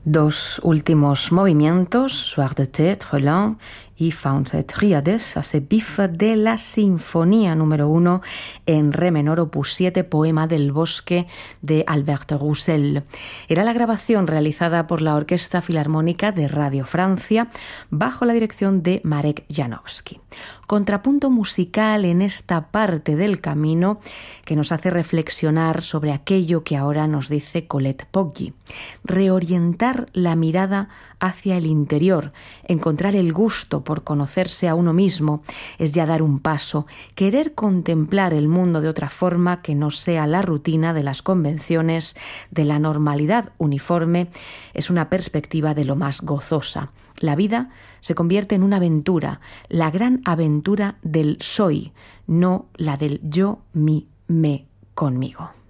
Dos últimos movimientos, Soir d'été, Trop lent y Fauns et Triades, hace bif de la Sinfonía número 1 en re menor, opus 7, Poema del Bosque de Albert Roussel. Era la grabación realizada por la Orquesta Filarmónica de Radio Francia bajo la dirección de Marek Janowski. Contrapunto musical en esta parte del camino que nos hace reflexionar sobre aquello que ahora nos dice Colette Poggi. Reorientar la mirada hacia el interior, encontrar el gusto por conocerse a uno mismo, es ya dar un paso, querer contemplar el mundo de otra forma que no sea la rutina de las convenciones, de la normalidad uniforme, es una perspectiva de lo más gozosa. La vida se convierte en una aventura, la gran aventura del soy, no la del yo, mi, me, conmigo.